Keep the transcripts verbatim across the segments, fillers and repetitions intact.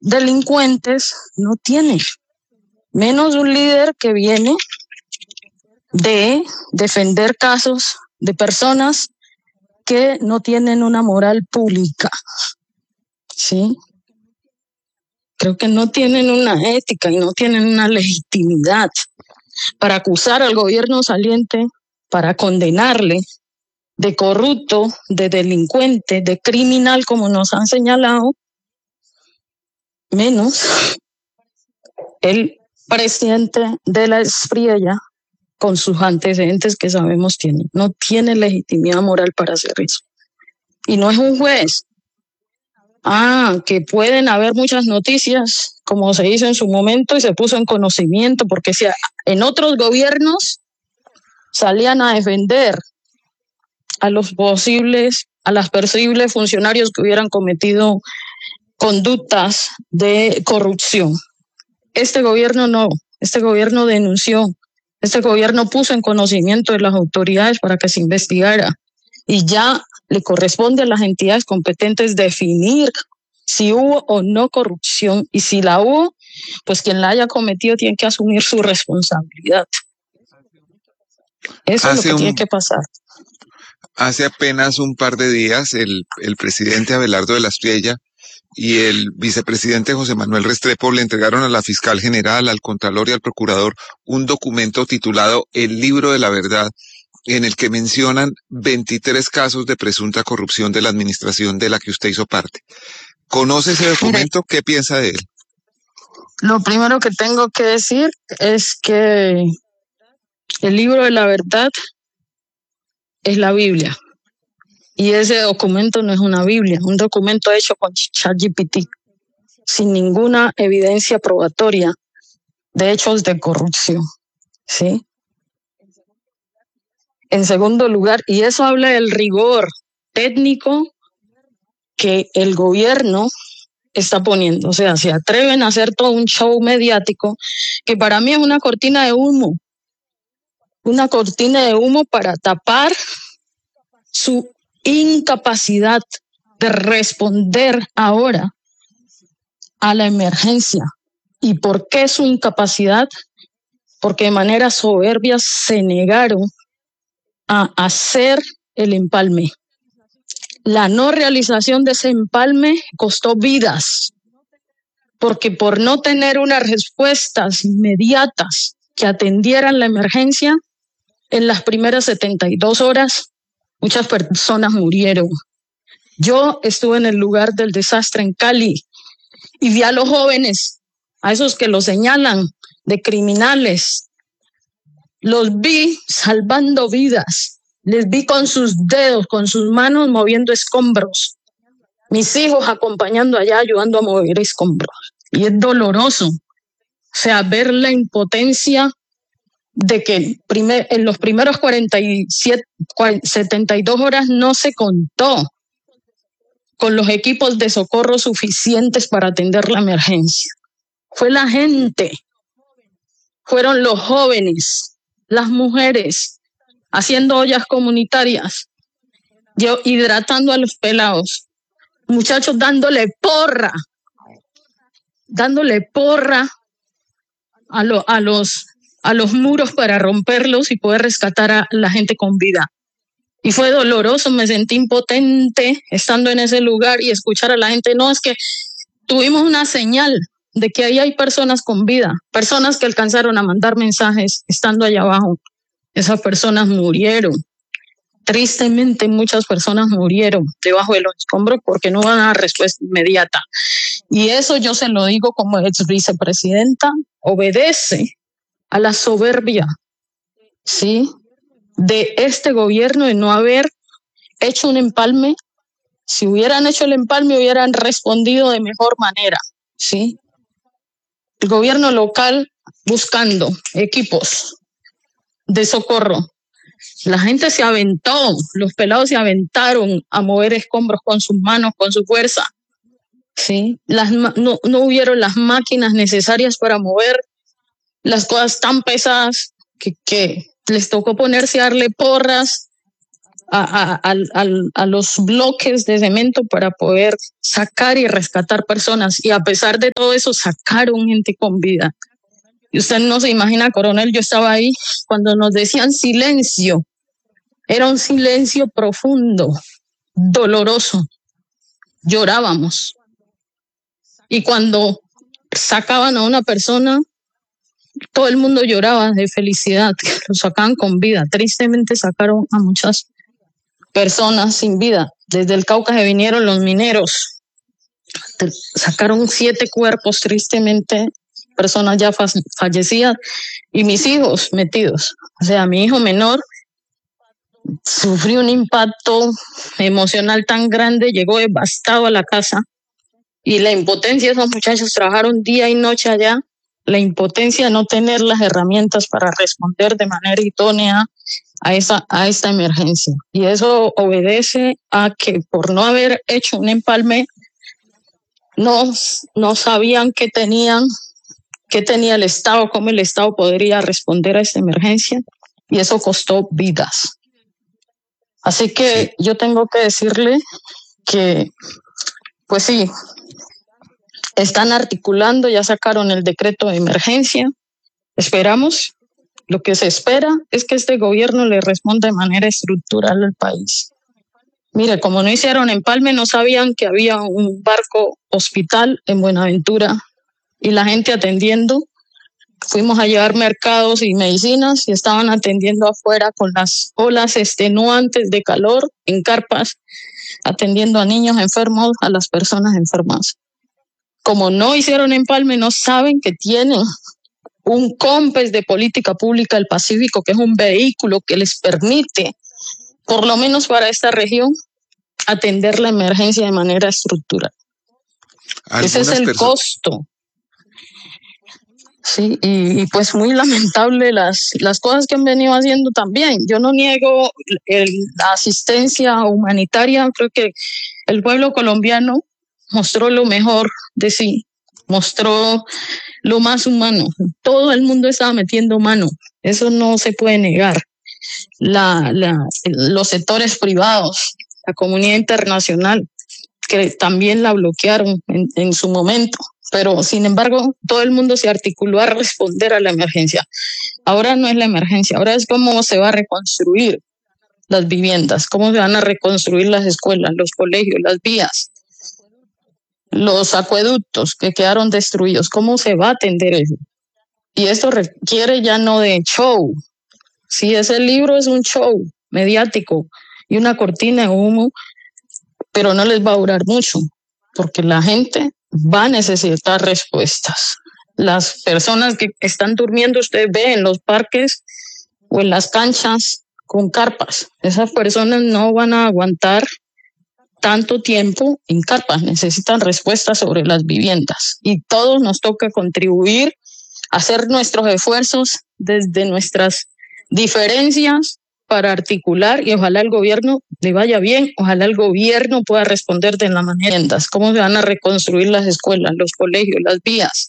delincuentes no tiene, menos un líder que viene de defender casos de personas que no tienen una moral pública, ¿sí? Creo que no tienen una ética y no tienen una legitimidad para acusar al gobierno saliente, para condenarle de corrupto, de delincuente, de criminal, como nos han señalado, menos el presidente de la Espriella, con sus antecedentes que sabemos tiene. No tiene legitimidad moral para hacer eso. Y no es un juez. Ah, que pueden haber muchas noticias, como se hizo en su momento y se puso en conocimiento, porque si en otros gobiernos salían a defender a los posibles, a las posibles funcionarios que hubieran cometido conductas de corrupción. Este gobierno no, este gobierno denunció, este gobierno puso en conocimiento de las autoridades para que se investigara y ya le corresponde a las entidades competentes definir si hubo o no corrupción, y si la hubo, pues quien la haya cometido tiene que asumir su responsabilidad. Eso es lo que tiene que pasar. Hace apenas un par de días el, el presidente Abelardo de la Espriella y el vicepresidente José Manuel Restrepo le entregaron a la fiscal general, al contralor y al procurador un documento titulado El Libro de la Verdad, en el que mencionan veintitrés casos de presunta corrupción de la administración de la que usted hizo parte. ¿Conoce ese documento? Mire, ¿qué piensa de él? Lo primero que tengo que decir es que el Libro de la Verdad es la Biblia. Y ese documento no es una Biblia, es un documento hecho con ChatGPT, sin ninguna evidencia probatoria de hechos de corrupción, ¿sí? En segundo lugar, y eso habla del rigor técnico que el gobierno está poniendo. O sea, se atreven a hacer todo un show mediático que para mí es una cortina de humo, una cortina de humo para tapar su incapacidad de responder ahora a la emergencia. ¿Y por qué su incapacidad? Porque de manera soberbia se negaron a hacer el empalme. La no realización de ese empalme costó vidas, porque por no tener unas respuestas inmediatas que atendieran la emergencia, en las primeras setenta y dos horas, muchas personas murieron. Yo estuve en el lugar del desastre en Cali y vi a los jóvenes, a esos que los señalan de criminales, los vi salvando vidas, les vi con sus dedos, con sus manos moviendo escombros, mis hijos acompañando allá, ayudando a mover escombros. Y es doloroso, o sea, ver la impotencia de que primer, en los primeros cuarenta y siete, setenta y dos horas no se contó con los equipos de socorro suficientes para atender la emergencia. Fue la gente, fueron los jóvenes, las mujeres, haciendo ollas comunitarias, yo hidratando a los pelados, muchachos dándole porra, dándole porra a, lo, a, los, a los muros para romperlos y poder rescatar a la gente con vida. Y fue doloroso, me sentí impotente estando en ese lugar y escuchar a la gente. No, es que tuvimos una señal de que ahí hay personas con vida, personas que alcanzaron a mandar mensajes estando allá abajo. Esas personas murieron. Tristemente muchas personas murieron debajo de los escombros porque no van a dar respuesta inmediata. Y eso yo se lo digo como ex vicepresidenta, obedece a la soberbia, ¿sí?, de este gobierno de no haber hecho un empalme. Si hubieran hecho el empalme, hubieran respondido de mejor manera, ¿sí? El gobierno local buscando equipos de socorro. La gente se aventó, los pelados se aventaron a mover escombros con sus manos, con su fuerza, ¿sí? Las, no, no hubieron las máquinas necesarias para mover las cosas tan pesadas que, que les tocó ponerse a darle porras a, a, a, a los bloques de cemento para poder sacar y rescatar personas. Y a pesar de todo eso, sacaron gente con vida. Y usted no se imagina, coronel, yo estaba ahí cuando nos decían silencio. Era un silencio profundo, doloroso. Llorábamos. Y cuando sacaban a una persona, todo el mundo lloraba de felicidad, que lo sacaban con vida. Tristemente sacaron a muchas personas sin vida. Desde el Cauca se vinieron los mineros. Sacaron siete cuerpos, tristemente, personas ya fa- fallecidas, y mis hijos metidos. O sea, mi hijo menor sufrió un impacto emocional tan grande, llegó devastado a la casa, y la impotencia, esos muchachos trabajaron día y noche allá, la impotencia de no tener las herramientas para responder de manera idónea a esa a esta emergencia. Y eso obedece a que por no haber hecho un empalme, no, no sabían qué tenían, qué tenía el Estado, cómo el Estado podría responder a esta emergencia, y eso costó vidas. Así que yo tengo que decirle que, pues sí, están articulando, ya sacaron el decreto de emergencia. Esperamos, lo que se espera es que este gobierno le responda de manera estructural al país. Mire, como no hicieron empalme, no sabían que había un barco hospital en Buenaventura y la gente atendiendo. Fuimos a llevar mercados y medicinas y estaban atendiendo afuera con las olas extenuantes de calor en carpas, atendiendo a niños enfermos, a las personas enfermas. Como no hicieron empalme, no saben que tienen un COMPES de política pública del Pacífico, que es un vehículo que les permite, por lo menos para esta región, atender la emergencia de manera estructural. Ese es el costo. Sí, y, y pues muy lamentable las, las cosas que han venido haciendo también. Yo no niego el, la asistencia humanitaria, creo que el pueblo colombiano mostró lo mejor de sí, mostró lo más humano. Todo el mundo estaba metiendo mano, eso no se puede negar. La, la, los sectores privados, la comunidad internacional, que también la bloquearon en, en su momento, pero sin embargo todo el mundo se articuló a responder a la emergencia. Ahora no es la emergencia, ahora es cómo se va a reconstruir las viviendas, cómo se van a reconstruir las escuelas, los colegios, las vías, los acueductos que quedaron destruidos, cómo se va a atender eso. Y esto requiere ya no de show. Si ese libro es un show mediático y una cortina de humo, pero no les va a durar mucho, porque la gente va a necesitar respuestas. Las personas que están durmiendo, usted ve en los parques o en las canchas con carpas, esas personas no van a aguantar tanto tiempo en carpas, necesitan respuestas sobre las viviendas, y todos nos toca contribuir, hacer nuestros esfuerzos desde nuestras diferencias para articular, y ojalá el gobierno le vaya bien, ojalá el gobierno pueda responder de la manera, cómo se van a reconstruir las escuelas, los colegios, las vías,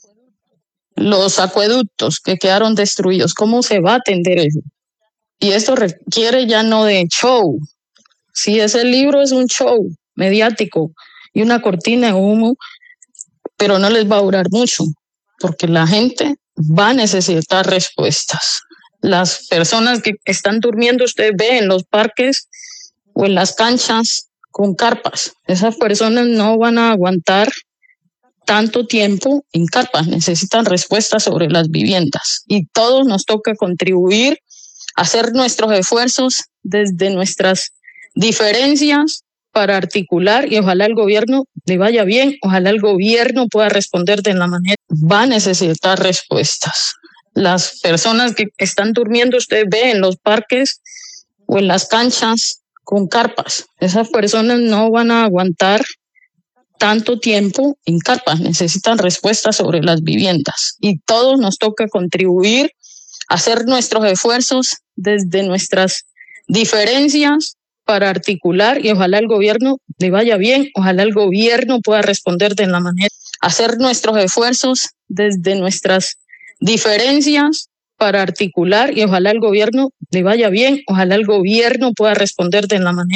los acueductos que quedaron destruidos, cómo se va a atender eso. Y esto requiere ya no de show. Si ese libro es un show mediático y una cortina de humo, pero no les va a durar mucho, porque la gente va a necesitar respuestas. Las personas que están durmiendo, usted ve en los parques o en las canchas con carpas, esas personas no van a aguantar tanto tiempo en carpas, necesitan respuestas sobre las viviendas, y todos nos toca contribuir, hacer nuestros esfuerzos desde nuestras diferencias para articular, y ojalá el gobierno le vaya bien, ojalá el gobierno pueda responder de la manera, va a necesitar respuestas. Las personas que están durmiendo, usted ve en los parques o en las canchas con carpas, esas personas no van a aguantar tanto tiempo en carpas, necesitan respuestas sobre las viviendas, y todos nos toca contribuir, hacer nuestros esfuerzos desde nuestras diferencias para articular, y ojalá el gobierno le vaya bien, ojalá el gobierno pueda responder de la manera, hacer nuestros esfuerzos desde nuestras diferencias para articular y ojalá el gobierno le vaya bien, ojalá el gobierno pueda responder de la manera